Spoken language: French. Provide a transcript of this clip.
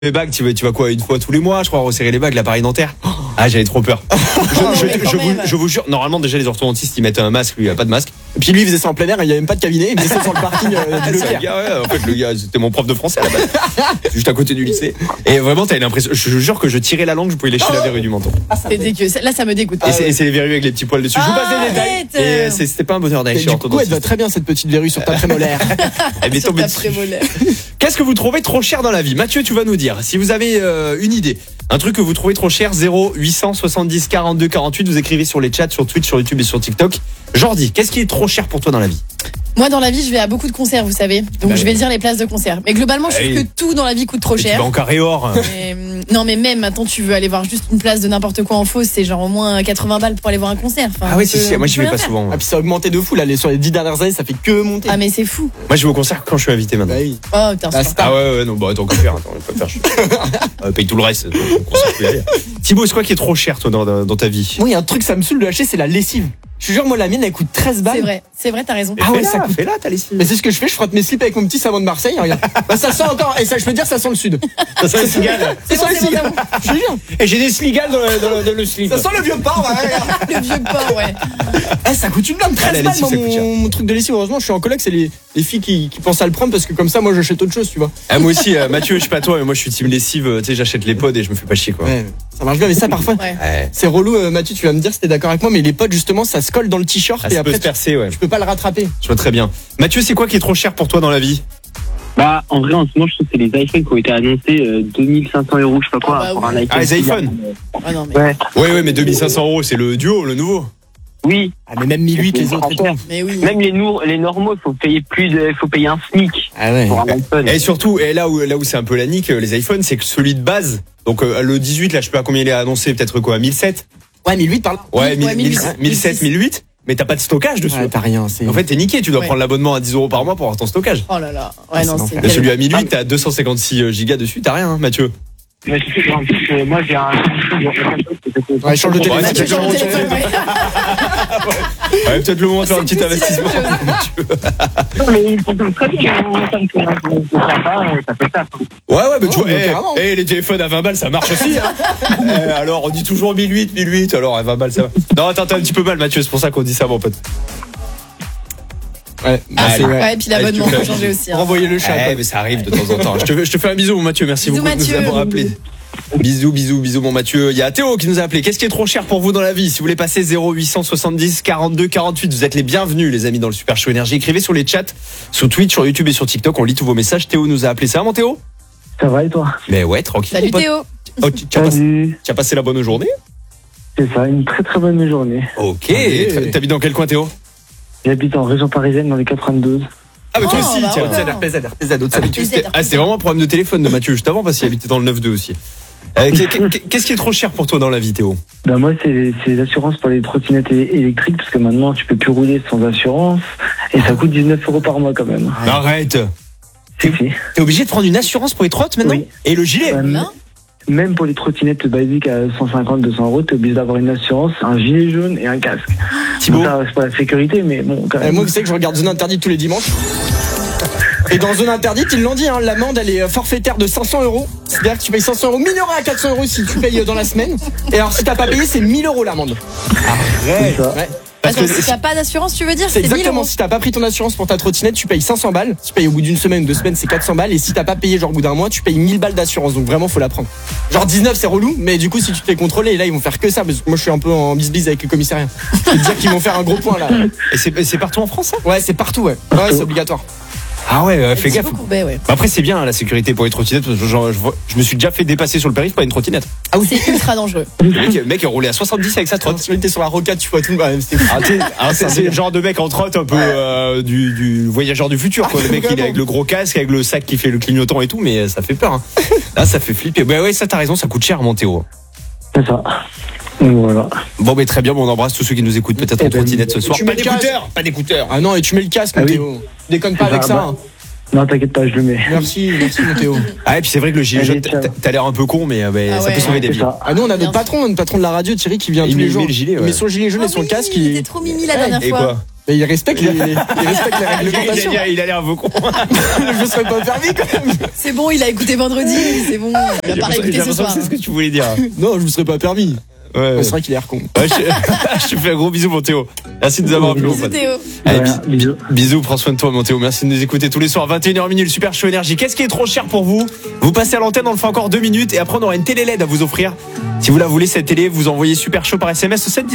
Les bagues, tu vas quoi, une fois tous les mois, je crois, resserrer les bagues, l'appareil dentaire. Ah, j'avais trop peur. Je vous jure, normalement, déjà, les orthodontistes, ils mettent un masque, lui, il a pas de masque. Et puis lui, il faisait ça en plein air, il n'y avait même pas de cabinet, il faisait ça sur le parking du Leclerc. En fait, le gars, c'était mon prof de français à la base. Juste à côté du lycée. Et vraiment, t'as une impression, je jure que je tirais la langue, je pouvais lécher la verrue du menton. C'est dégueu. Là, ça me dégoûte. Et c'est les verrues avec les petits poils dessus. Je vous passe des détails. Et c'était pas un bonheur d'aller chez Du coup, elle orthodontiste. va très bien cette petite verrue sur ta prémolaire. Elle m'est tombée dessus. Qu'est-ce que vous trouvez trop cher dans la vie? Mathieu, tu vas nous dire. Si vous avez une idée, un truc que vous trouvez trop cher, 0870 42 48, vous écrivez sur les chats, sur Twitch, sur YouTube et sur TikTok. Jordi, qu'est-ce qui est trop cher pour toi dans la vie? Moi, dans la vie, je vais à beaucoup de concerts, vous savez. Donc, je vais dire les places de concert. Mais globalement, je trouve que tout dans la vie coûte trop cher. Tu vas en carré or. Non, mais même maintenant, tu veux aller voir juste une place de n'importe quoi en fausse, c'est genre au moins 80 balles pour aller voir un concert. Enfin, Ah ouais, si, moi j'y vais pas souvent. Ah, puis ça a augmenté de fou, là, sur les 10 dernières années, ça fait que monter. Ah, mais c'est fou. Moi je vais au concert quand je suis invité maintenant. Bah oui. Oh, putain, Ah ouais, non, bah attends, qu'on faire, attends, on va pas faire. Paye tout le reste. Thibaut, c'est quoi qui est trop cher, toi, dans ta vie? Moi, il y a un truc, ça me saoule de lâcher, c'est la lessive. Je te jure, moi, la mienne, elle coûte 13 balles. C'est vrai, t'as raison. Ah ouais, ça coûte. Fais là, t'as lessive. Mais c'est ce que je fais, je frotte mes slips avec mon petit savon de Marseille, regarde. Bah, ça sent encore, et ça, je peux dire, ça sent le sud. Ça sent le cigale. C'est ça, le cigale. Je te jure. Et j'ai des cigales dans le slip. Ça sent le vieux port, ouais. Le vieux port, ouais. Eh, ça coûte une blinde, 13 balles, mon truc de lessive. Heureusement, je suis en coloc, c'est les filles qui pensent à le prendre parce que comme ça, moi, j'achète autre chose, tu vois. Ah, moi aussi, Mathieu, je sais pas toi, mais moi, je suis team lessive, tu sais, j'achète les pods et je me fais pas chier, quoi. Ouais, ça marche bien, mais ça, parfois, c'est relou, Mathieu, tu vas me dire si t'es d'accord avec moi, mais les pods, justement, ça se colle dans le t-shirt et après, se percer, ouais. tu peux pas le rattraper. Je vois très bien. Mathieu, c'est quoi qui est trop cher pour toi dans la vie? Bah, en vrai, en ce moment, je trouve que c'est les iPhones qui ont été annoncés 2500 €, je sais pas quoi, Ah bah pour oui. un iPhone. Ah, les iPhones? Ah non, mais. Ouais. Ouais, mais 2500 €, c'est le duo, le nouveau. Oui. Ah, mais même 1008, les autres et tout. Mais oui. Même les normaux, il faut payer faut payer un SMIC Ah ouais. pour un iPhone. Et surtout, et là où c'est un peu la nique, les iPhones, c'est que celui de base, donc le 18, là, je sais pas combien il est annoncé, peut-être quoi, 1007? Ouais, 1008 par là. Ouais, 1008. 1007, 1008. Mais t'as pas de stockage dessus. Ouais, t'as rien, En fait, t'es niqué, tu dois prendre l'abonnement à 10 € par mois pour avoir ton stockage. Oh là là. Ouais, non, c'est. Là, celui à 1008, t'as 256 gigas dessus, t'as rien, hein, Mathieu. Mais je sais qu'en plus, moi, j'ai un. Ouais, change de téléphone. Mathieu, sur le téléphone, ouais. Ouais, peut-être le moment de faire un petit C'est investissement. Non, mais il fonctionne très bien. Ça fait ça. Ouais, mais tu Oh, vois, mais carrément. les téléphones à 20 balles, ça marche aussi, hein. Alors, on dit toujours 1008, alors à 20 balles, ça va. Non, attends, t'as un petit peu mal, Mathieu, c'est pour ça qu'on dit ça, mon pote. Ouais, c'est Ouais, et puis l'abonnement, faut changer aussi. Hein. renvoyer le chat. Ouais, mais ça arrive de temps en temps. Je te fais un bisou, mon Mathieu, merci Bisous, beaucoup de nous Mathieu. avoir appelé. Bisous, mon Mathieu. Il y a Théo qui nous a appelé. Qu'est-ce qui est trop cher pour vous dans la vie? Si vous voulez passer 0870 42 48, vous êtes les bienvenus, les amis, dans le Super Show Énergie. Écrivez sur les chats, sur Twitch, sur YouTube et sur TikTok. On lit tous vos messages. Théo nous a appelé. Ça va, mon Théo? Ça va et toi? Mais ouais, tranquille. Salut mon pote. Théo. Oh, tu as passé la bonne journée? C'est ça, une très très bonne journée. Ok. Allez. T'habites dans quel coin, Théo? J'habite en région parisienne dans les 92. Ah, mais toi Oh, aussi, bah, tiens. ouais. RPZ, autre RPZ. C'était vraiment un problème de téléphone de Mathieu juste avant parce qu'il habitait dans le 9-2 aussi. Qu'est-ce qui est trop cher pour toi dans la vie, Théo? Bah moi c'est les assurances pour les trottinettes électriques parce que maintenant tu peux plus rouler sans assurance et ça coûte 19 € par mois quand même. Arrête. Si. T'es obligé de prendre une assurance pour les trottes maintenant? Oui. Et le gilet? Non. Même pour les trottinettes basiques à 150-200 €, t'es obligé d'avoir une assurance, un gilet jaune et un casque. Thibaut? Bon, ça, c'est pas la sécurité mais bon quand même. Moi, vous savez que je regarde Zone Interdite tous les dimanches. Et dans Zone Interdite, ils l'ont dit, hein, l'amende, elle est forfaitaire de 500 €. C'est-à-dire que tu payes 500 €, minoré à 400 € si tu payes dans la semaine. Et alors, si t'as pas payé, c'est 1000 € l'amende. Arrête. C'est ça. Ouais. Parce Attends, que si t'as pas d'assurance, tu veux dire? C'est 1000 exactement, €. si t'as pas pris ton assurance pour ta trottinette, tu payes 500 balles. Si tu payes au bout d'une semaine ou 2 semaines, c'est 400 balles. Et si t'as pas payé, genre au bout d'un mois, tu payes 1000 balles d'assurance. Donc vraiment, faut la prendre. Genre 19, c'est relou, mais du coup, si tu te fais contrôler, et là, ils vont faire que ça. Parce que moi, je suis un peu en bisbise avec le commissariat. Je peux te dire qu'ils vont faire un gros point là. Et c'est partout en France, ça? Ouais, c'est partout, ouais. Ouais, c'est obligatoire. Ah ouais, fais gaffe. Ouais. Après, c'est bien, hein, la sécurité pour les trottinettes. Parce que je me suis déjà fait dépasser sur le périph' par une trottinette. Ah oui, c'est ultra dangereux. Le mec est roulé à 70 avec sa trotte. Tu étais sur la rocade, tu vois tout. Bah, c'était C'est le genre de mec en trotte un peu du voyageur du futur, quoi. Le mec, il est avec le gros casque, avec le sac qui fait le clignotant et tout, mais ça fait peur, hein. Là, ça fait flipper. Bah ouais, ça, t'as raison, ça coûte cher, mon Théo. C'est ça. Donc, voilà. Bon, mais très bien, on embrasse tous ceux qui nous écoutent peut-être en trottinette ce soir. tu Pas mets le d'écouteurs, pas d'écouteurs. Ah non, et tu mets le casque, Ah oui. Théo. Déconne pas avec Ah, ça. bah. Hein. Non, t'inquiète pas, je le mets. Merci, mon Théo. Ah, et puis c'est vrai que le gilet Allez, jaune, ciao. t'as l'air un peu con, mais ça ouais. peut sauver des C'est vies. ça. Ah, nous, on a Bien notre patron de la radio, Thierry, qui vient Il tous les met jours. le gilet, ouais. Il met son gilet jaune et son casque. Il était trop mimi la dernière Et fois. quoi? Mais il respecte les réglementations. Il a l'air un peu con. Je serais pas permis quand même. C'est bon, il a écouté vendredi, c'est bon. Il va pas réécouter ce soir. C'est ce que tu voulais dire. Non, je me serais pas permis. Ouais. C'est vrai qu'il a l'air con. Ouais, je te fais un gros bisou, mon Théo. Merci de nous avoir appelé, mon Bisous, pote. Théo. Allez, Bisous. bisous, prends soin de toi, mon Théo. Merci de nous écouter tous les soirs. 21h, le Super Show Énergie. Qu'est-ce qui est trop cher pour vous? Vous passez à l'antenne, on le fait encore 2 minutes et après on aura une télé LED à vous offrir. Si vous la voulez, cette télé, vous envoyez Super Show par SMS au 7